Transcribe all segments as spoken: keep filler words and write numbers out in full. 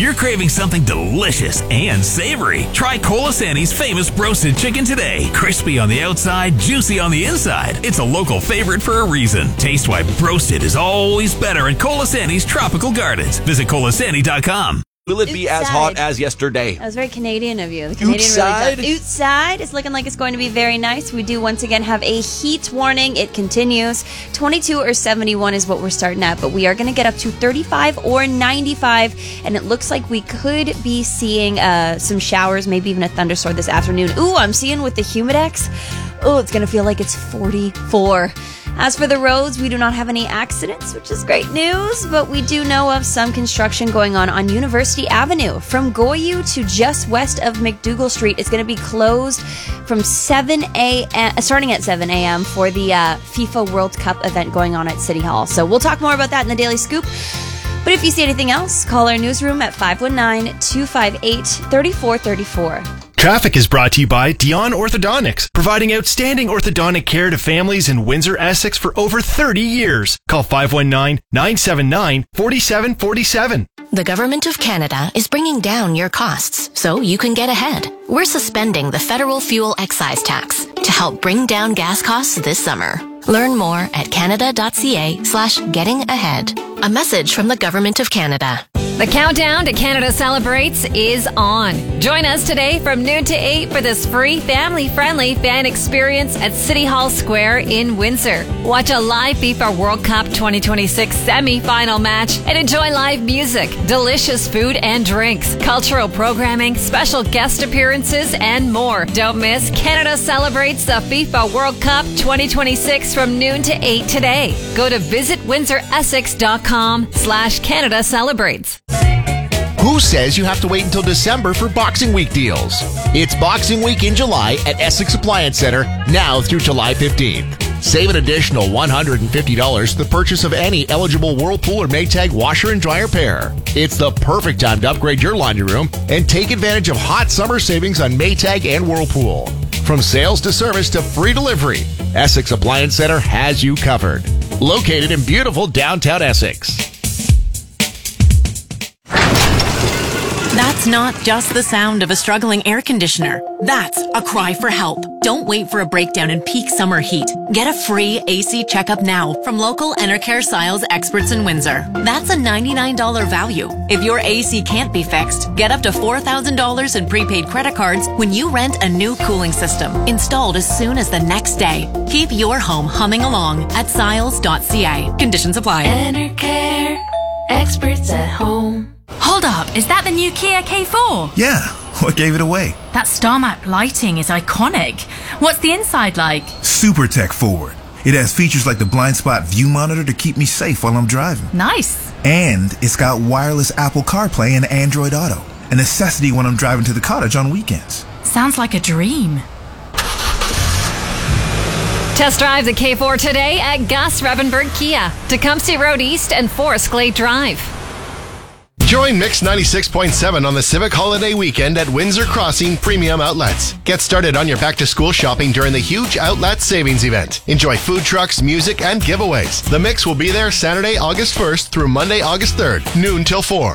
you're craving something delicious and savory, try Colasanti's famous broasted chicken today. Crispy on the outside, juicy on the inside. It's a local favorite for a reason. Taste why broasted is always better at Colasanti's Tropical Gardens. Visit colasanti dot com. Will it be as hot as yesterday? That was very Canadian of you. The Canadian Outside? really does. Outside is looking like it's going to be very nice. We do once again have a heat warning. It continues. twenty-two or seventy-one is what we're starting at, but we are going to get up to thirty-five or ninety-five, and it looks like we could be seeing uh, some showers, maybe even a thunderstorm this afternoon. Ooh, I'm seeing with the Humidex. Oh, it's going to feel like it's forty-four. As for the roads, we do not have any accidents, which is great news, but we do know of some construction going on on University Avenue. From Goyou to just west of McDougall Street, it's going to be closed from seven a.m., starting at seven a.m. for the uh, FIFA World Cup event going on at City Hall. So we'll talk more about that in the Daily Scoop. But if you see anything else, call our newsroom at five one nine, two five eight, three four three four. Traffic is brought to you by Dion Orthodontics, providing outstanding orthodontic care to families in Windsor, Essex for over thirty years. Call five one nine, nine seven nine, four seven four seven. The Government of Canada is bringing down your costs so you can get ahead. We're suspending the federal fuel excise tax to help bring down gas costs this summer. Learn more at canada.ca slash getting ahead. A message from the Government of Canada. The countdown to Canada Celebrates is on. Join us today from noon to eight for this free family-friendly fan experience at City Hall Square in Windsor. Watch a live FIFA World Cup twenty twenty-six semi-final match and enjoy live music, delicious food and drinks, cultural programming, special guest appearances, and more. Don't miss Canada Celebrates the FIFA World Cup twenty twenty-six from noon to eight today. Go to visit windsor essex dot com slash Canada Celebrates. Who says you have to wait until December for Boxing Week deals? It's Boxing Week in July at Essex Appliance Center, now through July fifteenth. Save an additional one hundred fifty dollars for the purchase of any eligible Whirlpool or Maytag washer and dryer pair. It's the perfect time to upgrade your laundry room and take advantage of hot summer savings on Maytag and Whirlpool. From sales to service to free delivery, Essex Appliance Center has you covered. Located in beautiful downtown Essex. That's not just the sound of a struggling air conditioner. That's a cry for help. Don't wait for a breakdown in peak summer heat. Get a free A C checkup now from local Enercare Siles experts in Windsor. That's a ninety-nine dollars value. If your A C can't be fixed, get up to four thousand dollars in prepaid credit cards when you rent a new cooling system, installed as soon as the next day. Keep your home humming along at siles dot c a. Conditions apply. Enercare, experts at home. Hold up, is that the new Kia K four? Yeah, what gave it away? That star map lighting is iconic. What's the inside like? Super tech forward. It has features like the blind spot view monitor to keep me safe while I'm driving. Nice. And it's got wireless Apple CarPlay and Android Auto, a necessity when I'm driving to the cottage on weekends. Sounds like a dream. Test drive the K four today at Gus Revenberg Kia, Tecumseh Road East and Forest Glade Drive. Join Mix ninety-six point seven on the Civic Holiday Weekend at Windsor Crossing Premium Outlets. Get started on your back-to-school shopping during the huge Outlet Savings Event. Enjoy food trucks, music, and giveaways. The Mix will be there Saturday, August first through Monday, August third, noon till four.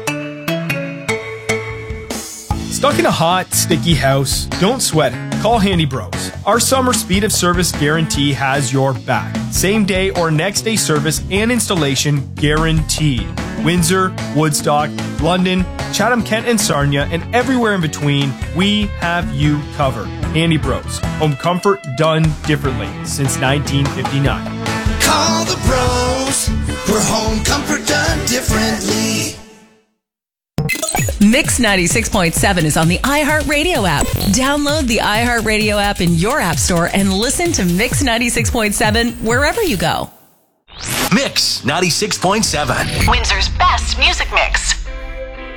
Stuck in a hot, sticky house? Don't sweat it. Call Handy Bros. Our summer speed of service guarantee has your back. Same day or next day service and installation guaranteed. Windsor, Woodstock, London, Chatham-Kent and Sarnia, and everywhere in between, we have you covered. Handy Bros. Home comfort done differently since nineteen fifty-nine. Call the bros for home comfort done differently. Mix ninety-six point seven is on the iHeartRadio app. Download the iHeartRadio app in your app store and listen to Mix ninety-six point seven wherever you go. Mix ninety-six point seven. Windsor's best music mix.